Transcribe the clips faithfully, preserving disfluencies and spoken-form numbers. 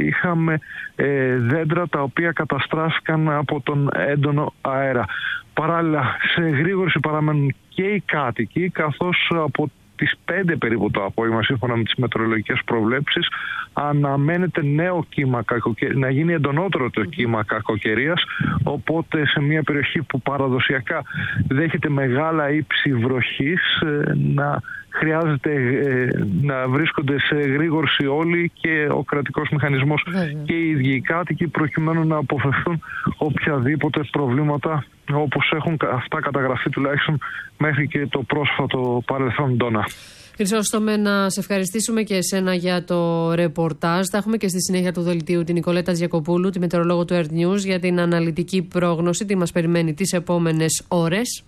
είχαμε ε, δέντρα τα οποία καταστράφηκαν από τον έντονο αέρα. Παράλληλα, σε εγρήγορση παραμένουν και οι κάτοικοι, καθώς από τις πέντε περίπου το απόγευμα, σύμφωνα με τις μετεωρολογικές προβλέψεις, αναμένεται νέο κύμα κακοκαιρίας, να γίνει εντονότερο το κύμα κακοκαιρίας, οπότε σε μια περιοχή που παραδοσιακά δέχεται μεγάλα ύψη βροχής, να χρειάζεται ε, να βρίσκονται σε εγρήγορση όλοι, και ο κρατικός μηχανισμός Βέβαια. και οι ίδιοι οι κάτοικοι, προκειμένου να αποφευθούν οποιαδήποτε προβλήματα όπως έχουν αυτά καταγραφεί τουλάχιστον μέχρι και το πρόσφατο παρελθόν, Ντόνα. Χρυσόστομε, να σε ευχαριστήσουμε και εσένα για το ρεπορτάζ. Θα έχουμε και στη συνέχεια του δελτίου την Νικολέτα Τζιακοπούλου, τη μετεωρολόγο του Earth News, για την αναλυτική πρόγνωση, τι μας περιμένει τις επόμενες ώρες.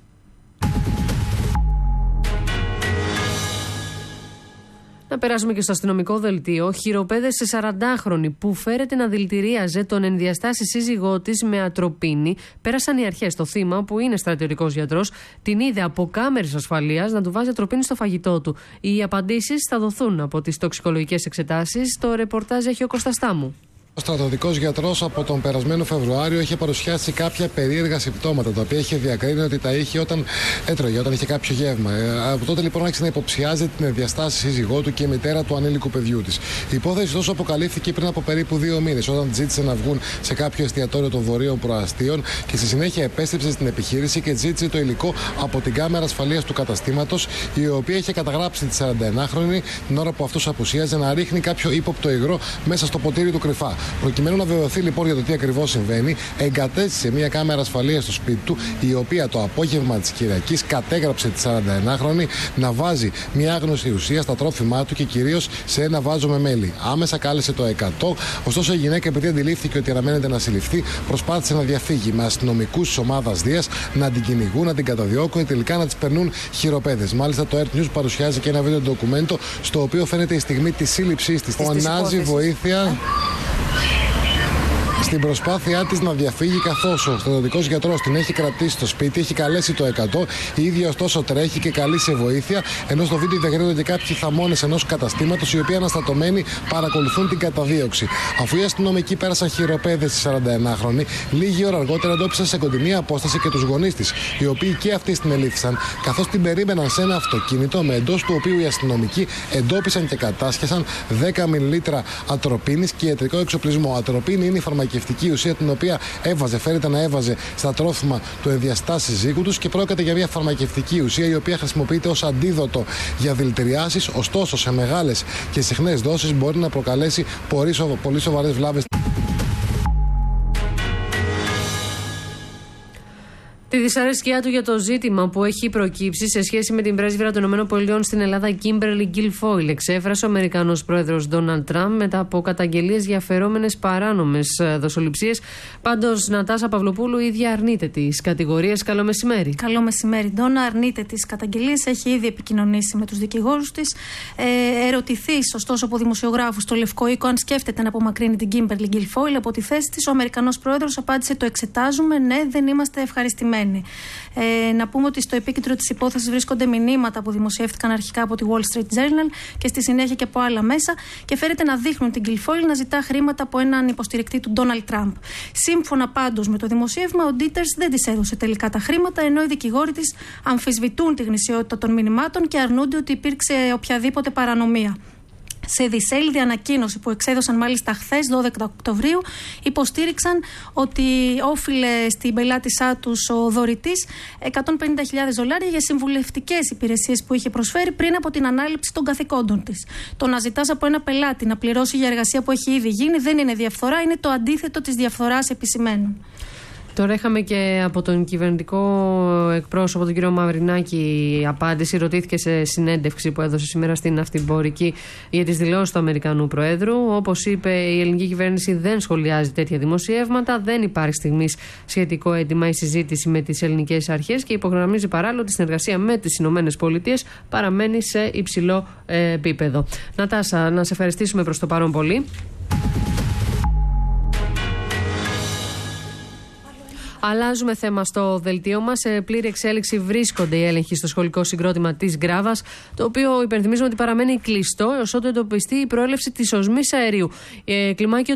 Να περάσουμε και στο αστυνομικό δελτίο. Χειροπέδες σε σαραντάχρονη που φέρεται να δηλητηρίαζε τον ενδιαστάσει σύζυγό της με ατροπίνη. Πέρασαν οι αρχές. Το θύμα, που είναι στρατιωτικός γιατρός, την είδε από κάμερες ασφαλείας να του βάζει ατροπίνη στο φαγητό του. Οι απαντήσεις θα δοθούν από τις τοξικολογικές εξετάσεις. Το ρεπορτάζ έχει ο Κώστας Τάμου. Ο στρατιωτικός γιατρός από τον περασμένο Φεβρουάριο είχε παρουσιάσει κάποια περίεργα συμπτώματα, τα οποία είχε διακρίνει ότι τα είχε όταν έτρωγε, όταν είχε κάποιο γεύμα. Ε, από τότε λοιπόν άρχισε να υποψιάζει την ενδιαστάση σύζυγό του και μητέρα του ανήλικου παιδιού της. Η υπόθεση τόσο αποκαλύφθηκε πριν από περίπου δύο μήνες, όταν ζήτησε να βγουν σε κάποιο εστιατόριο των Βορείων Προαστίων, και στη συνέχεια επέστρεψε στην επιχείρηση και ζήτησε το υλικό από την κάμερα ασφαλείας του καταστήματος, η οποία είχε καταγράψει τη σαρανταενάχρονη την ώρα που αυτός απουσίαζε να ρίχνει κάποιο ύποπτο υγρό μέσα στο ποτήρι του κρυφά. Προκειμένου να βεβαιωθεί λοιπόν για το τι ακριβώς συμβαίνει, εγκατέστησε μια κάμερα ασφαλείας στο σπίτι του, η οποία το απόγευμα της Κυριακής κατέγραψε τη σαρανταενάχρονη να βάζει μια άγνωστη ουσία στα τρόφιμά του και κυρίως σε ένα βάζο με μέλι. Άμεσα κάλεσε το εκατό, ωστόσο η γυναίκα, επειδή αντιλήφθηκε ότι αναμένεται να συλληφθεί, προσπάθησε να διαφύγει, με αστυνομικούς της ομάδας Δίας να την κυνηγούν, να την καταδιώκουν και τελικά να της περνούν χειροπέδες. Μάλιστα, το Earth News παρουσιάζει και ένα βίντεο ντοκουμέντο, στο οποίο φαίνεται η στιγμή της σύλληψής της. Φωνάζει βοήθεια στην προσπάθειά της να διαφύγει, καθώς ο στρατιωτικός γιατρός την έχει κρατήσει στο σπίτι, έχει καλέσει το εκατό, η ίδια ωστόσο τρέχει και καλεί σε βοήθεια, ενώ στο βίντεο διαγράφονται και κάποιοι θαμώνες ενός καταστήματος, οι οποίοι αναστατωμένοι παρακολουθούν την καταδίωξη. Αφού οι αστυνομικοί πέρασαν χειροπέδες στη σαρανταενάχρονη, λίγη ώρα αργότερα εντόπισαν σε κοντινή απόσταση και τους γονείς της, οι οποίοι και αυτοί την ελήφθησαν, καθώς την περίμεναν σε ένα αυτοκίνητο, με εντός του οποίου οι αστυνομικοί εντόπισαν και κατάσχεσαν δέκα μιλιλίτρα ατροπίνης και ιατρικό εξοπλισμό. Ατροπίνη είναι η φαρμακευτική ουσία την οποία έβαζε, φέρεται να έβαζε στα τρόφιμα του ενδιαστάσει σύζυγου τους, και πρόκειται για μια φαρμακευτική ουσία η οποία χρησιμοποιείται ως αντίδοτο για δηλητηριάσεις, ωστόσο σε μεγάλες και συχνές δόσεις μπορεί να προκαλέσει πολύ σοβαρές βλάβες. Τη δυσαρέσκειά του για το ζήτημα που έχει προκύψει σε σχέση με την πρέσβυρα των ΗΠΑ στην Ελλάδα, Κίμπερλι Γκιλφόιλ, εξέφρασε ο Αμερικανός πρόεδρος Ντόναλντ Τραμπ μετά από καταγγελίες για αφαιρόμενες παράνομες δοσοληψίες. Πάντως, Νατάσα Παυλοπούλου ίδια αρνείται τις κατηγορίες. Καλό μεσημέρι. Καλό μεσημέρι, Ντόνα. Αρνείται τις καταγγελίες. Έχει ήδη επικοινωνήσει με τους δικηγόρους της. Ε, ερωτηθεί, ωστόσο, από δημοσιογράφους στο Λευκό Οίκο αν σκέφτεται να απομακρύνει την Κίμπερλι Γκιλφόιλ από τη θέση της, ο Αμερικανός πρόεδρος απάντησε: το εξετάζουμε, ναι, δεν είμαστε ευχαριστημένοι. Ε, να πούμε ότι στο επίκεντρο της υπόθεσης βρίσκονται μηνύματα που δημοσιεύτηκαν αρχικά από τη Wall Street Journal και στη συνέχεια και από άλλα μέσα, και φέρεται να δείχνουν την Γκιλφόιλ να ζητά χρήματα από έναν υποστηρικτή του Ντόναλντ Τραμπ. Σύμφωνα πάντως με το δημοσίευμα, ο Ντίτερς δεν της έδωσε τελικά τα χρήματα, ενώ οι δικηγόροι της αμφισβητούν τη γνησιότητα των μηνυμάτων και αρνούνται ότι υπήρξε οποιαδήποτε παρανομία. Σε δισέλιδη ανακοίνωση που εξέδωσαν μάλιστα χθες, δώδεκα Οκτωβρίου, υποστήριξαν ότι όφιλε στην πελάτησά τους ο δωρητής εκατόν πενήντα χιλιάδες δολάρια για συμβουλευτικές υπηρεσίες που είχε προσφέρει πριν από την ανάληψη των καθηκόντων της. Το να ζητάς από ένα πελάτη να πληρώσει για εργασία που έχει ήδη γίνει δεν είναι διαφθορά, είναι το αντίθετο της διαφθοράς, επισημαίνουν. Τώρα είχαμε και από τον κυβερνητικό εκπρόσωπο, τον κύριο Μαυρινάκη, απάντηση. Ρωτήθηκε σε συνέντευξη που έδωσε σήμερα στην Ναυτιμπορική για τις δηλώσεις του Αμερικανού Προέδρου. Όπως είπε, η ελληνική κυβέρνηση δεν σχολιάζει τέτοια δημοσιεύματα. Δεν υπάρχει στιγμής σχετικό αίτημα ή συζήτηση με τις ελληνικές αρχές και υπογραμμίζει παράλληλα ότι η συνεργασία με τις Ηνωμένες Πολιτείες παραμένει σε υψηλό επίπεδο. Νατάσα, να σε ευχαριστήσουμε προς το παρόν πολύ. Αλλάζουμε θέμα στο δελτίο μας. Σε πλήρη εξέλιξη βρίσκονται οι έλεγχοι στο σχολικό συγκρότημα της Γκράβας, το οποίο υπενθυμίζουμε ότι παραμένει κλειστό έως ότου εντοπιστεί η προέλευση της οσμής αερίου. Ε, κλιμάκιο